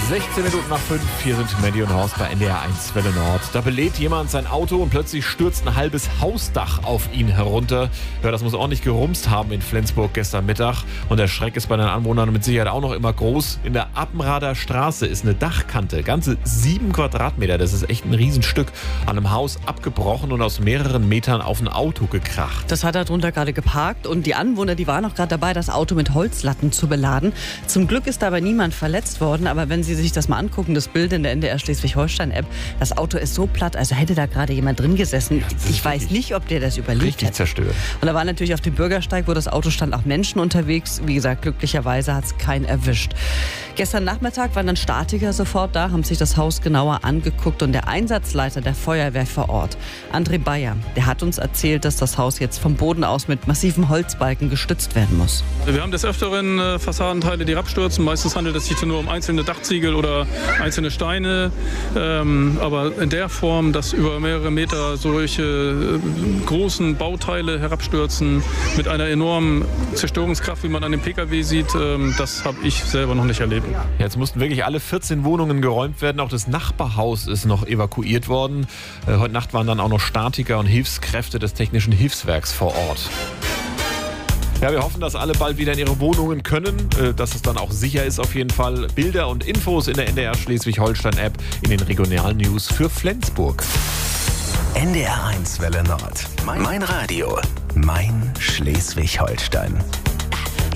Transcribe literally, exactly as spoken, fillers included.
sechzehn Minuten nach fünf, hier sind Mandy und Horst bei N D R eins Welle Nord. Da belädt jemand sein Auto und plötzlich stürzt ein halbes Hausdach auf ihn herunter. Ja, das muss ordentlich gerumst haben in Flensburg gestern Mittag. Und der Schreck ist bei den Anwohnern mit Sicherheit auch noch immer groß. In der Appenrader Straße ist eine Dachkante, ganze sieben Quadratmeter, das ist echt ein Riesenstück, an einem Haus abgebrochen und aus mehreren Metern auf ein Auto gekracht. Das hat er drunter gerade geparkt und die Anwohner, die waren auch gerade dabei, das Auto mit Holzlatten zu beladen. Zum Glück ist dabei niemand verletzt worden, aber wenn Sie sich das mal angucken, das Bild in der N D R Schleswig-Holstein-App, das Auto ist so platt, also hätte da gerade jemand drin gesessen. Ja, ich weiß nicht, ob der das überlebt Richtig hat. zerstört. Und da waren natürlich auf dem Bürgersteig, wo das Auto stand, auch Menschen unterwegs. Wie gesagt, glücklicherweise hat es keinen erwischt. Gestern Nachmittag waren dann Statiker sofort da, haben sich das Haus genauer angeguckt und der Einsatzleiter der Feuerwehr vor Ort, André Bayer, der hat uns erzählt, dass das Haus jetzt vom Boden aus mit massiven Holzbalken gestützt werden muss. Wir haben des Öfteren äh, Fassadenteile, die abstürzen. Meistens handelt es sich nur um einzelne Dachziegel oder einzelne Steine. Ähm, aber in der Form, dass über mehrere Meter solche äh, großen Bauteile herabstürzen mit einer enormen Zerstörungskraft, wie man an dem P K W sieht, ähm, das habe ich selber noch nicht erlebt. Jetzt mussten wirklich alle vierzehn Wohnungen geräumt werden. Auch das Nachbarhaus ist noch evakuiert worden. Äh, heute Nacht waren dann auch noch Statiker und Hilfskräfte des Technischen Hilfswerks vor Ort. Ja, wir hoffen, dass alle bald wieder in ihre Wohnungen können, äh, dass es dann auch sicher ist auf jeden Fall. Bilder und Infos in der N D R Schleswig-Holstein-App, in den Regionalnews für Flensburg. N D R eins Welle Nord. Mein, mein Radio. Mein Schleswig-Holstein.